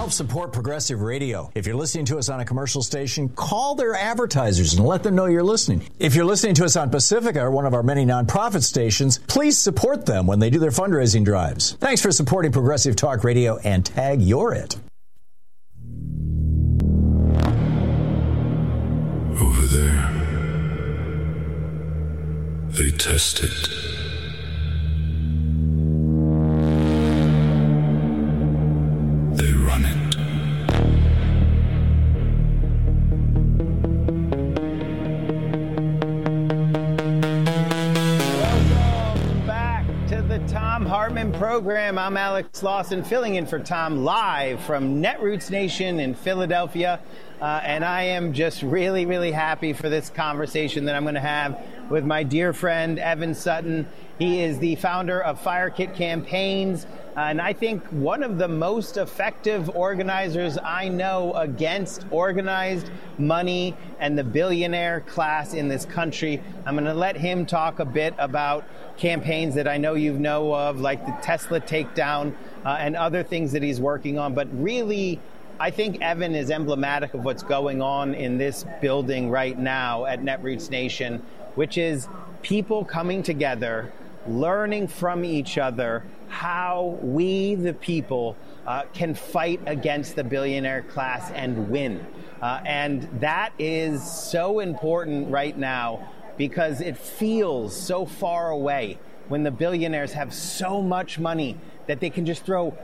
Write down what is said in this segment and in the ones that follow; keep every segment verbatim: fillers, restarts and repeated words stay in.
Help support Progressive Radio. If you're listening to us on a commercial station, call their advertisers and let them know you're listening. If you're listening to us on Pacifica, or one of our many nonprofit stations, please support them when they do their fundraising drives. Thanks for supporting Progressive Talk Radio, and tag you're it. Over there, they test it. They run it. Welcome back to the Thom Hartmann program. I'm Alex Lawson, filling in for Tom live from Netroots Nation in Philadelphia. Uh, and I am just really, really happy for this conversation that I'm going to have with my dear friend, Evan Sutton. He is the founder of FireKit Campaigns, uh, and I think one of the most effective organizers I know against organized money and the billionaire class in this country. I'm going to let him talk a bit about campaigns that I know you know of, like the Tesla takedown uh, and other things that he's working on. But really, I think Evan is emblematic of what's going on in this building right now at Netroots Nation, which is people coming together, learning from each other how we, the people, uh, can fight against the billionaire class and win. Uh, and that is so important right now because it feels so far away when the billionaires have so much money that they can just throw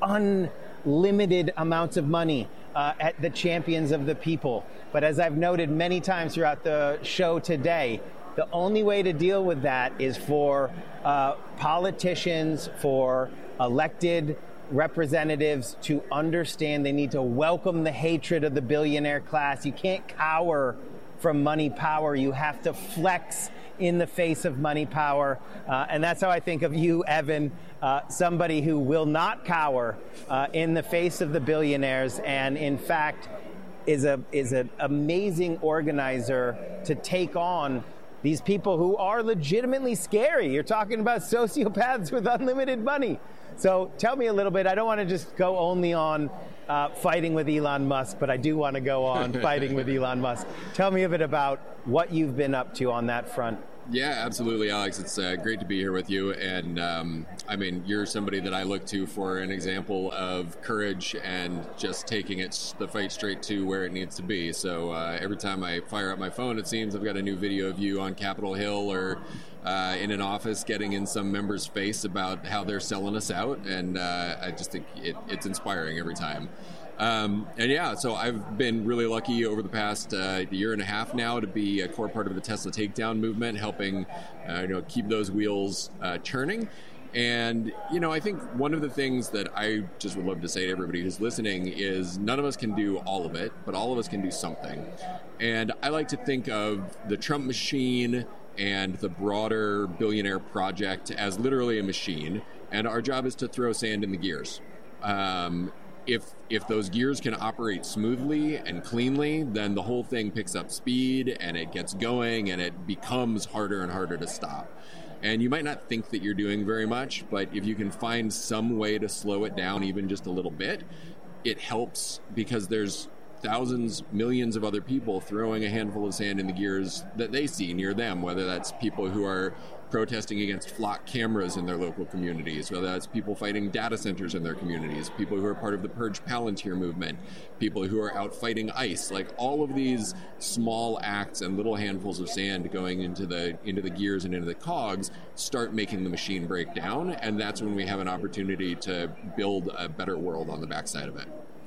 unlimited amounts of money uh, at the champions of the people. But as I've noted many times throughout the show today, the only way to deal with that is for uh, politicians, for elected representatives to understand they need to welcome the hatred of the billionaire class. You can't cower from money power. You have to flex in the face of money power. Uh, and that's how I think of you, Evan, uh, somebody who will not cower uh, in the face of the billionaires, and in fact is a is an amazing organizer to take on these people who are legitimately scary. You're talking about sociopaths with unlimited money. So tell me a little bit. I don't want to just go only on uh, fighting with Elon Musk, but I do want to go on fighting with Elon Musk. Tell me a bit about what you've been up to on that front. Yeah, absolutely, Alex. It's uh, great to be here with you. And um, I mean, you're somebody that I look to for an example of courage and just taking it, the fight straight to where it needs to be. So uh, every time I fire up my phone, it seems I've got a new video of you on Capitol Hill or uh, in an office getting in some member's face about how they're selling us out. And uh, I just think it, it's inspiring every time. Um, and yeah, so I've been really lucky over the past uh, year and a half now to be a core part of the Tesla takedown movement, helping uh, you know keep those wheels uh, churning. And you know, I think one of the things that I just would love to say to everybody who's listening is none of us can do all of it, but all of us can do something. And I like to think of the Trump machine and the broader billionaire project as literally a machine, and our job is to throw sand in the gears. Um, If if those gears can operate smoothly and cleanly, then the whole thing picks up speed and it gets going and it becomes harder and harder to stop. And you might not think that you're doing very much, but if you can find some way to slow it down even just a little bit, it helps because there's thousands, millions of other people throwing a handful of sand in the gears that they see near them, whether that's people who are protesting against flock cameras in their local communities, whether that's people fighting data centers in their communities, people who are part of the Purge Palantir movement, people who are out fighting ICE. Like all of these small acts and little handfuls of sand going into the into the gears and into the cogs start making the machine break down, and that's when we have an opportunity to build a better world on the backside of it.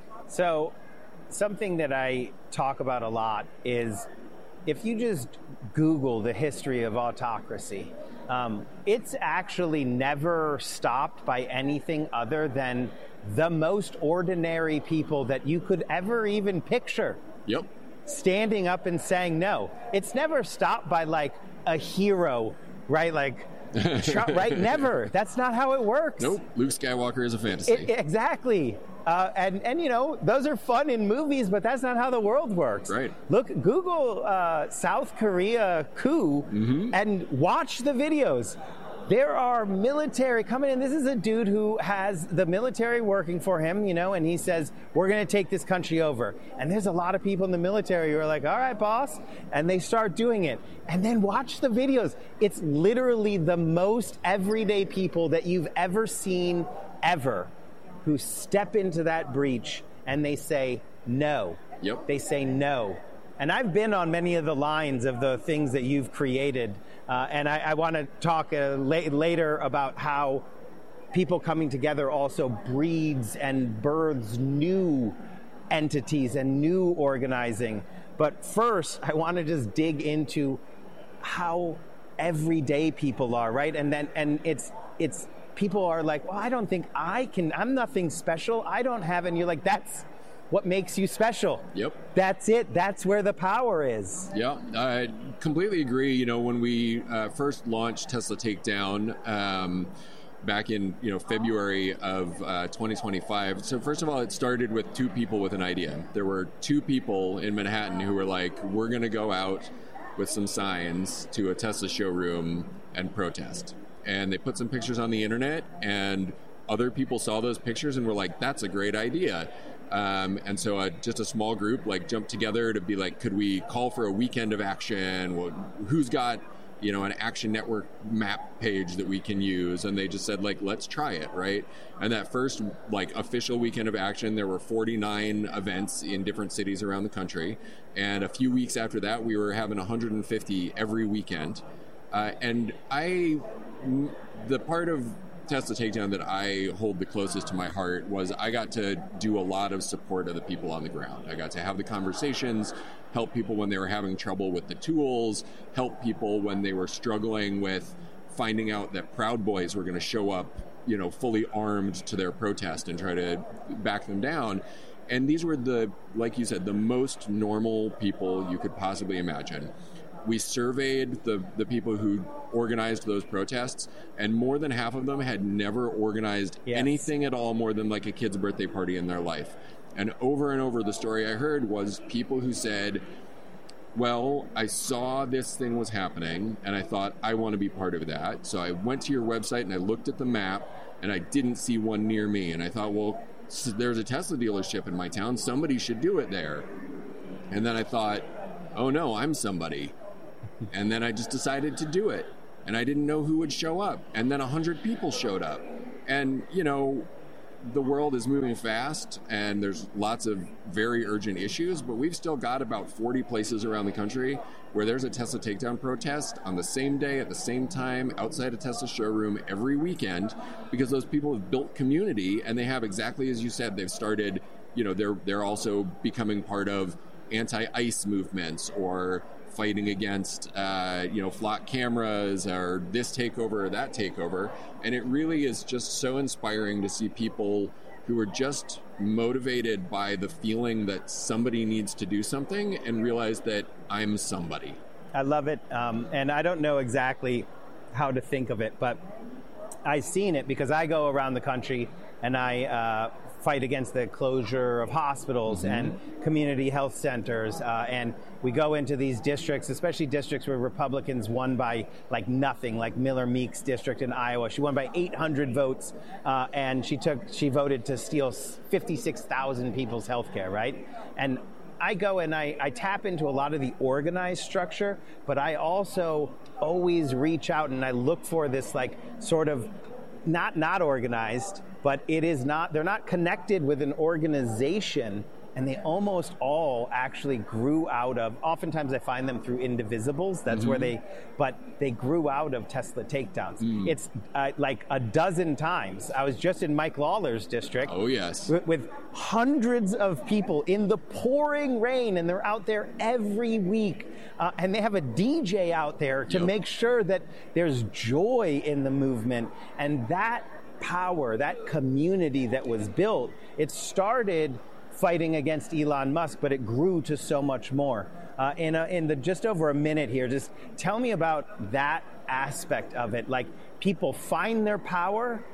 So something that I talk about a lot is if you just Google the history of autocracy, um, it's actually never stopped by anything other than the most ordinary people that you could ever even picture. Yep. Standing up and saying no. It's never stopped by like a hero, right? Like, right? Never. That's not how it works. Nope. Luke Skywalker is a fantasy. It, exactly. Uh, and, and, you know, those are fun in movies, but that's not how the world works. Right. Look, Google uh, South Korea coup mm-hmm. and watch the videos. there are military coming in. This is a dude who has the military working for him, you know, and he says, we're going to take this country over. And there's a lot of people in the military who are like, all right, boss. And they start doing it. And then watch the videos. It's literally the most everyday people that you've ever seen ever who step into that breach and they say no. Yep. They say no. And I've been on many of the lines of the things that you've created. Uh, and I, I want to talk uh, la- later about how people coming together also breeds and births new entities and new organizing. But first, I want to just dig into how everyday people are, right? And then, and it's, it's, people are like, well, I don't think I can, I'm nothing special. I don't have, and you're like, that's what makes you special. Yep. That's it. That's where the power is. Yeah, I completely agree. You know, when we uh, first launched Tesla Takedown um, back in, you know, February of uh, twenty twenty-five. So first of all, it started with two people with an idea. There were two people in Manhattan who were like, we're going to go out with some signs to a Tesla showroom and protest. And they put some pictures on the internet, and other people saw those pictures and were like, that's a great idea. Um, and so uh, just a small group like jumped together to be like, could we call for a weekend of action? Well, who's got, you know, an Action Network map page that we can use? And they just said, like, let's try it, right? And that first like official weekend of action, there were forty-nine events in different cities around the country. And a few weeks after that, we were having one hundred fifty every weekend. Uh, and I, the part of Tesla Takedown that I hold the closest to my heart was I got to do a lot of support of the people on the ground. I got to have the conversations, help people when they were having trouble with the tools, help people when they were struggling with finding out that Proud Boys were going to show up, you know, fully armed to their protest and try to back them down. And these were the, like you said, the most normal people you could possibly imagine. We surveyed the, the people who organized those protests, and more than half of them had never organized yes. anything at all more than like a kid's birthday party in their life. And over and over, the story I heard was people who said, well, I saw this thing was happening, and I thought, I want to be part of that. So I went to your website, and I looked at the map, and I didn't see one near me. And I thought, well, there's a Tesla dealership in my town. Somebody should do it there. And then I thought, oh, no, I'm somebody. And then I just decided to do it. And I didn't know who would show up. And then one hundred people showed up. And, you know, the world is moving fast, and there's lots of very urgent issues, but we've still got about forty places around the country where there's a Tesla Takedown protest on the same day, at the same time, outside a Tesla showroom every weekend, because those people have built community, and they have, exactly as you said, they've started, you know, they're they're also becoming part of anti-ICE movements, or fighting against, uh, you know, flock cameras, or this takeover or that takeover. And it really is just so inspiring to see people who are just motivated by the feeling that somebody needs to do something and realize that I'm somebody. I love it. Um, and I don't know exactly how to think of it, but I've seen it because I go around the country and I uh, fight against the closure of hospitals mm-hmm. and community health centers. Uh, and we go into these districts, especially districts where Republicans won by like nothing, like Miller Meek's district in Iowa. She won by eight hundred votes, uh, and she took she voted to steal fifty-six thousand people's health care, right? And I go and I, I tap into a lot of the organized structure, but I also always reach out and I look for this like sort of not not organized, but it is not, they're not connected with an organization, and they almost all actually grew out of, oftentimes I find them through Indivisibles, that's mm-hmm. where they, but they grew out of Tesla Takedowns. Mm. It's uh, like a dozen times. I was just in Mike Lawler's district. Oh, yes. With, with hundreds of people in the pouring rain, and they're out there every week. Uh, and they have a D J out there to yep. make sure that there's joy in the movement. And that power, that community that was built, it started fighting against Elon Musk, but it grew to so much more. Uh, in, a, in the just over a minute here, just tell me about that aspect of it. Like, people find their power,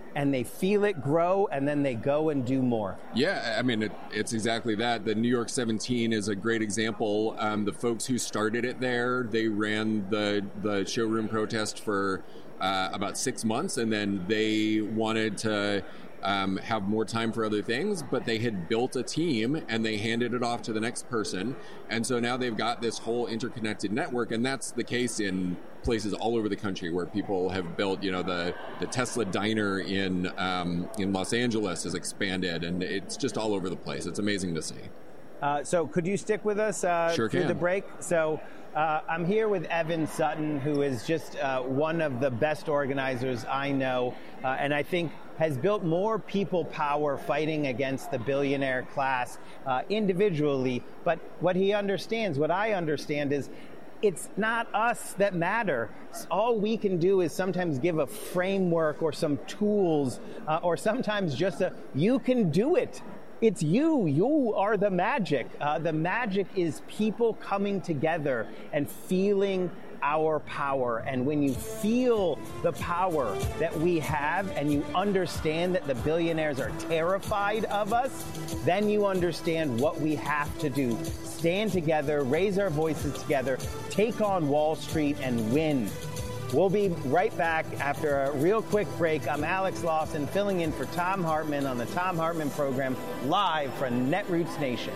and they feel it grow, and then they go and do more. Yeah, I mean, it, it's exactly that. The New York seventeen is a great example. Um, the folks who started it there, they ran the, the showroom protest for uh, about six months, and then they wanted to Um, have more time for other things, but they had built a team and they handed it off to the next person. And so now they've got this whole interconnected network, and that's the case in places all over the country where people have built, you know, the, the Tesla diner in um, in Los Angeles has expanded, and it's just all over the place. It's amazing to see. Uh, so could you stick with us uh, sure through can. the break? So uh, I'm here with Evan Sutton, who is just uh, one of the best organizers I know, uh, and I think has built more people power fighting against the billionaire class uh, individually. But what he understands, what I understand is, it's not us that matter. All we can do is sometimes give a framework or some tools, uh, or sometimes just a, you can do it. It's you. You are the magic. Uh, the magic is people coming together and feeling our power. And when you feel the power that we have and you understand that the billionaires are terrified of us, then you understand what we have to do. Stand together, raise our voices together, take on Wall Street and win. We'll be right back after a real quick break. I'm Alex Lawson, filling in for Thom Hartmann on the Thom Hartmann Program, live from Netroots Nation.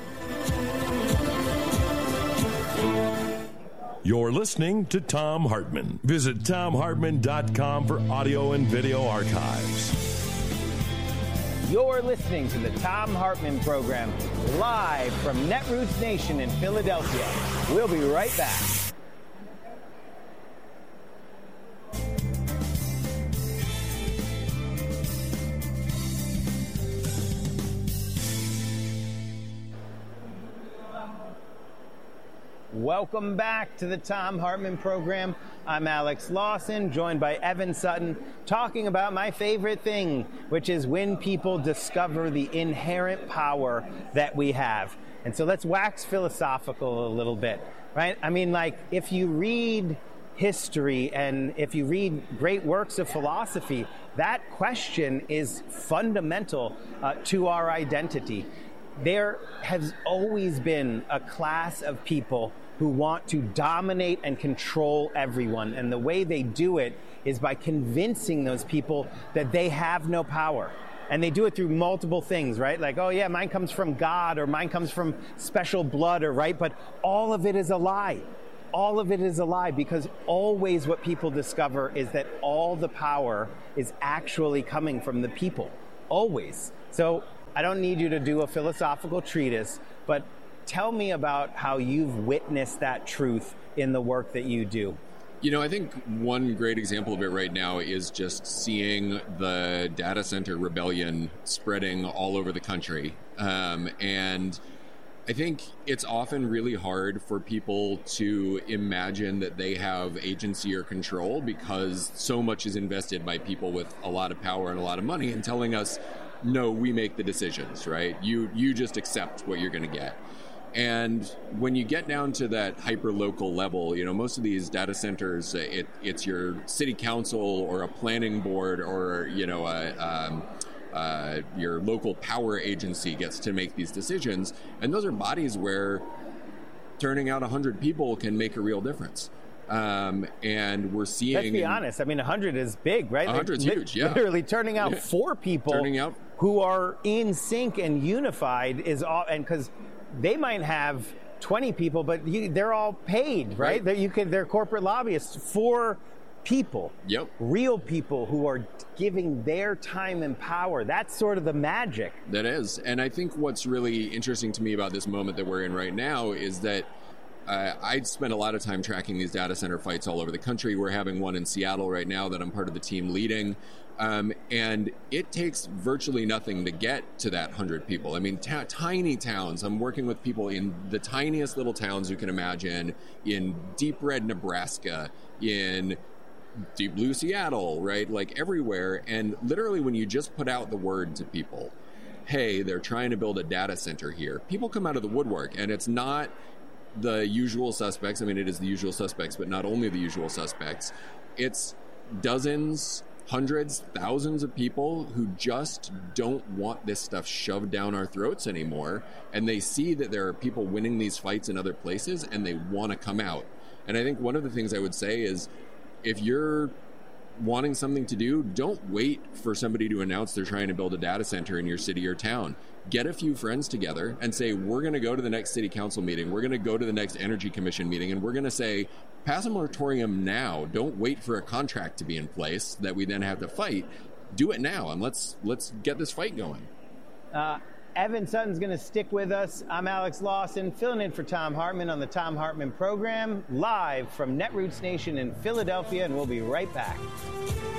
You're listening to Thom Hartmann. Visit thom hartmann dot com for audio and video archives. You're listening to the Thom Hartmann Program, live from Netroots Nation in Philadelphia. We'll be right back. Welcome back to the Thom Hartmann Program. I'm Alex Lawson, joined by Evan Sutton, talking about my favorite thing, which is when people discover the inherent power that we have. And so let's wax philosophical a little bit, right? I mean, like, if you read history and if you read great works of philosophy, that question is fundamental uh, to our identity. There has always been a class of people who want to dominate and control everyone. And the way they do it is by convincing those people that they have no power. And they do it through multiple things, right? Like, oh yeah, mine comes from God, or mine comes from special blood, or right? But all of it is a lie. All of it is a lie, because always what people discover is that all the power is actually coming from the people. Always. So I don't need you to do a philosophical treatise, but tell me about how you've witnessed that truth in the work that you do. You know, I think one great example of it right now is just seeing the data center rebellion spreading all over the country. Um, and I think it's often really hard for people to imagine that they have agency or control, because so much is invested by people with a lot of power and a lot of money, and telling us, no, we make the decisions, right? You you just accept what you're going to get. And when you get down to that hyper-local level, you know, most of these data centers, it, it's your city council or a planning board, or, you know, a, um, uh, your local power agency gets to make these decisions. And those are bodies where turning out one hundred people can make a real difference. Um, and we're seeing... Let's be honest. I mean, one hundred is big, right? one hundred's like, huge, yeah. Literally turning out yeah. four people turning out. who are in sync and unified is all... And because they might have twenty people, but you, they're all paid, right? right. They're, you can, they're corporate lobbyists for people. Yep. Real people who are giving their time and power. That's sort of the magic. That is. And I think what's really interesting to me about this moment that we're in right now is that Uh, I spent a lot of time tracking these data center fights all over the country. We're having one in Seattle right now that I'm part of the team leading. Um, and it takes virtually nothing to get to that one hundred people. I mean, t- tiny towns. I'm working with people in the tiniest little towns you can imagine, in deep red Nebraska, in deep blue Seattle, right? Like everywhere. And literally when you just put out the word to people, hey, they're trying to build a data center here, people come out of the woodwork. And it's not the usual suspects. I mean, it is the usual suspects, but not only the usual suspects. It's dozens, hundreds, thousands of people who just don't want this stuff shoved down our throats anymore. And they see that there are people winning these fights in other places and they want to come out. And I think one of the things I would say is, if you're wanting something to do, don't wait for somebody to announce they're trying to build a data center in your city or town. Get a few friends together and say, we're going to go to the next city council meeting. We're going to go to the next energy commission meeting. And we're going to say, pass a moratorium now. Don't wait for a contract to be in place that we then have to fight. Do it now. And let's let's get this fight going. Uh, Evan Sutton's going to stick with us. I'm Alex Lawson, filling in for Thom Hartmann on the Thom Hartmann program, live from Netroots Nation in Philadelphia. And we'll be right back.